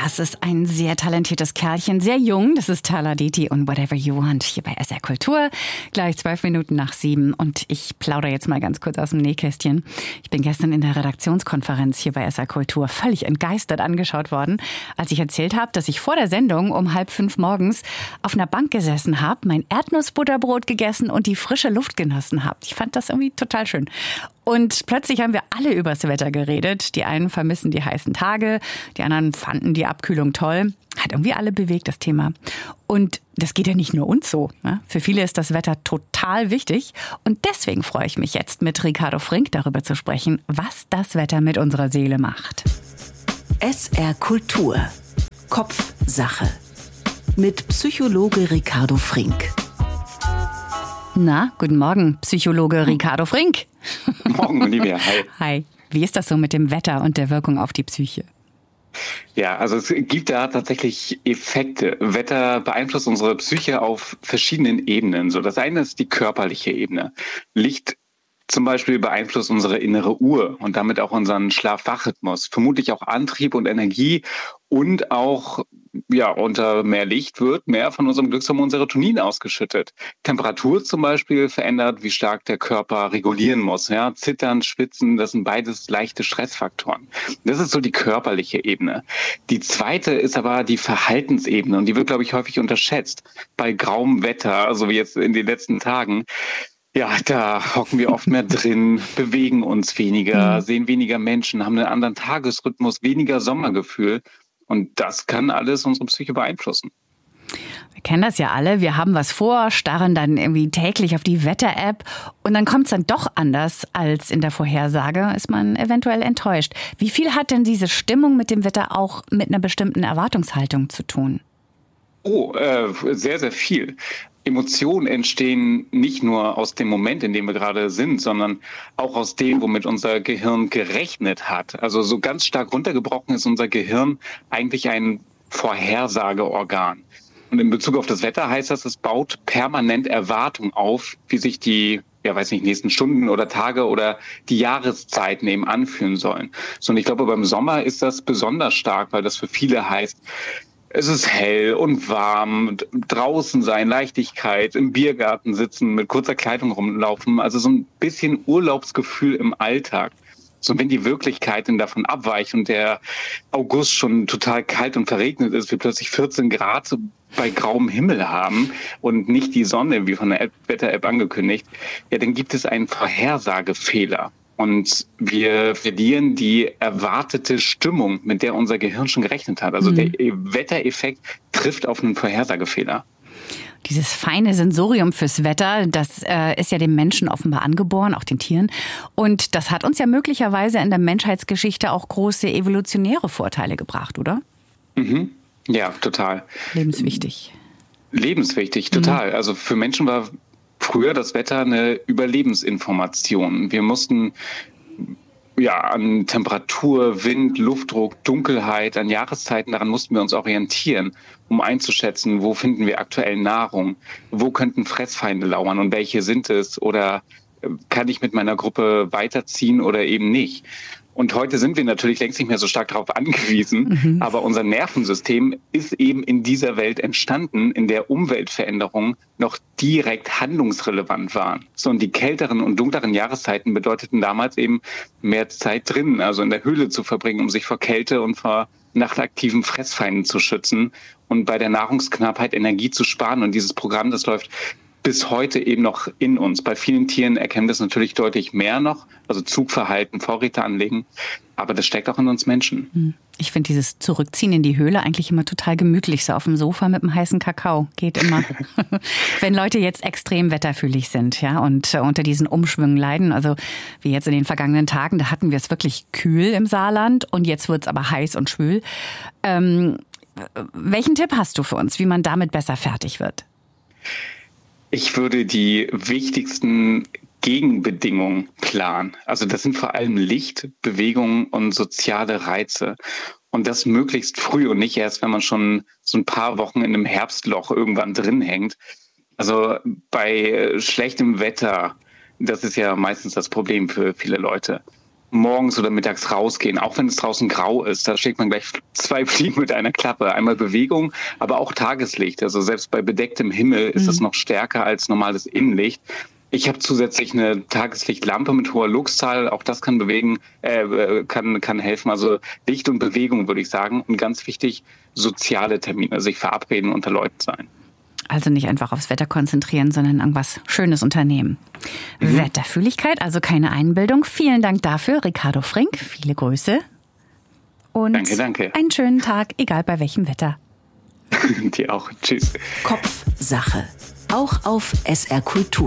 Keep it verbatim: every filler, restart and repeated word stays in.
Das ist ein sehr talentiertes Kerlchen, sehr jung. Das ist Tala Diti und Whatever You Want hier bei S R Kultur. Gleich zwölf Minuten nach sieben und ich plaudere jetzt mal ganz kurz aus dem Nähkästchen. Ich bin gestern in der Redaktionskonferenz hier bei S R Kultur völlig entgeistert angeschaut worden, als ich erzählt habe, dass ich vor der Sendung um halb fünf morgens auf einer Bank gesessen habe, mein Erdnussbutterbrot gegessen und die frische Luft genossen habe. Ich fand das irgendwie total schön. Und plötzlich haben wir alle übers Wetter geredet. Die einen vermissen die heißen Tage, die anderen fanden die Abkühlung toll. Hat irgendwie alle bewegt, das Thema. Und das geht ja nicht nur uns so. Ne? Für viele ist das Wetter total wichtig. Und deswegen freue ich mich jetzt, mit Ricardo Frink darüber zu sprechen, was das Wetter mit unserer Seele macht. S R Kultur. Kopfsache. Mit Psychologe Ricardo Frink. Na, guten Morgen, Psychologe Ricardo Frink. Morgen, Olivia. Hi. Hi. Wie ist das so mit dem Wetter und der Wirkung auf die Psyche? Ja, also es gibt da tatsächlich Effekte. Wetter beeinflusst unsere Psyche auf verschiedenen Ebenen. So, das eine ist die körperliche Ebene. Licht zum Beispiel beeinflusst unsere innere Uhr und damit auch unseren Schlaf-Wach-Rhythmus. Vermutlich auch Antrieb und Energie und auch, ja, unter mehr Licht wird mehr von unserem Glückshormon Serotonin ausgeschüttet. Temperatur zum Beispiel verändert, wie stark der Körper regulieren muss. Ja, Zittern, Schwitzen, das sind beides leichte Stressfaktoren. Das ist so die körperliche Ebene. Die zweite ist aber die Verhaltensebene und die wird, glaube ich, häufig unterschätzt. Bei grauem Wetter, so wie jetzt in den letzten Tagen, ja, da hocken wir oft mehr drin, bewegen uns weniger, sehen weniger Menschen, haben einen anderen Tagesrhythmus, weniger Sommergefühl. Und das kann alles unsere Psyche beeinflussen. Wir kennen das ja alle. Wir haben was vor, starren dann irgendwie täglich auf die Wetter-App und dann kommt es dann doch anders als in der Vorhersage, ist man eventuell enttäuscht. Wie viel hat denn diese Stimmung mit dem Wetter auch mit einer bestimmten Erwartungshaltung zu tun? Oh, äh, sehr, sehr viel. Emotionen entstehen nicht nur aus dem Moment, in dem wir gerade sind, sondern auch aus dem, womit unser Gehirn gerechnet hat. Also so ganz stark runtergebrochen ist unser Gehirn eigentlich ein Vorhersageorgan. Und in Bezug auf das Wetter heißt das, es baut permanent Erwartung auf, wie sich die, ja weiß nicht, nächsten Stunden oder Tage oder die Jahreszeiten eben anfühlen sollen. So, und ich glaube, beim Sommer ist das besonders stark, weil das für viele heißt, es ist hell und warm, draußen sein, Leichtigkeit, im Biergarten sitzen, mit kurzer Kleidung rumlaufen. Also so ein bisschen Urlaubsgefühl im Alltag. So, wenn die Wirklichkeit dann davon abweicht und der August schon total kalt und verregnet ist, wir plötzlich vierzehn Grad bei grauem Himmel haben und nicht die Sonne, wie von der Wetter-App angekündigt, ja, dann gibt es einen Vorhersagefehler. Und wir verlieren die erwartete Stimmung, mit der unser Gehirn schon gerechnet hat. Also mhm. der Wettereffekt trifft auf einen Vorhersagefehler. Dieses feine Sensorium fürs Wetter, das äh, ist ja dem Menschen offenbar angeboren, auch den Tieren. Und das hat uns ja möglicherweise in der Menschheitsgeschichte auch große evolutionäre Vorteile gebracht, oder? Mhm. Ja, total. Lebenswichtig. Lebenswichtig, total. Mhm. Also für Menschen war früher das Wetter eine Überlebensinformation. Wir mussten ja an Temperatur, Wind, Luftdruck, Dunkelheit, an Jahreszeiten, daran mussten wir uns orientieren, um einzuschätzen, wo finden wir aktuell Nahrung, wo könnten Fressfeinde lauern und welche sind es oder kann ich mit meiner Gruppe weiterziehen oder eben nicht. Und heute sind wir natürlich längst nicht mehr so stark darauf angewiesen, mhm. aber unser Nervensystem ist eben in dieser Welt entstanden, in der Umweltveränderungen noch direkt handlungsrelevant waren. So, und die kälteren und dunkleren Jahreszeiten bedeuteten damals eben mehr Zeit drinnen, also in der Höhle zu verbringen, um sich vor Kälte und vor nachtaktiven Fressfeinden zu schützen und bei der Nahrungsknappheit Energie zu sparen. Und dieses Programm, das läuft bis heute eben noch in uns. Bei vielen Tieren erkennen wir es natürlich deutlich mehr noch, also Zugverhalten, Vorräte anlegen, aber das steckt auch in uns Menschen. Ich finde dieses Zurückziehen in die Höhle eigentlich immer total gemütlich, so auf dem Sofa mit einem heißen Kakao, geht immer. Wenn Leute jetzt extrem wetterfühlig sind, ja, und unter diesen Umschwüngen leiden, also wie jetzt in den vergangenen Tagen, da hatten wir es wirklich kühl im Saarland und jetzt wird es aber heiß und schwül. Ähm, welchen Tipp hast du für uns, wie man damit besser fertig wird? Ich würde die wichtigsten Gegenbedingungen planen. Also das sind vor allem Licht, Bewegung und soziale Reize. Und das möglichst früh und nicht erst, wenn man schon so ein paar Wochen in einem Herbstloch irgendwann drin hängt. Also bei schlechtem Wetter, das ist ja meistens das Problem für viele Leute, morgens oder mittags rausgehen, auch wenn es draußen grau ist. Da schlägt man gleich zwei Fliegen mit einer Klappe. Einmal Bewegung, aber auch Tageslicht. Also selbst bei bedecktem Himmel ist es mhm. noch stärker als normales Innenlicht. Ich habe zusätzlich eine Tageslichtlampe mit hoher Luxzahl. Auch das kann bewegen, äh, kann, kann helfen. Also Licht und Bewegung, würde ich sagen. Und ganz wichtig, soziale Termine, sich verabreden, unter Leuten sein. Also nicht einfach aufs Wetter konzentrieren, sondern irgendwas Schönes unternehmen. Mhm. Wetterfühligkeit, also keine Einbildung. Vielen Dank dafür, Ricardo Frink. Viele Grüße. Und danke, danke. Einen schönen Tag, egal bei welchem Wetter. Dir auch. Tschüss. Kopfsache. Auch auf S R Kultur.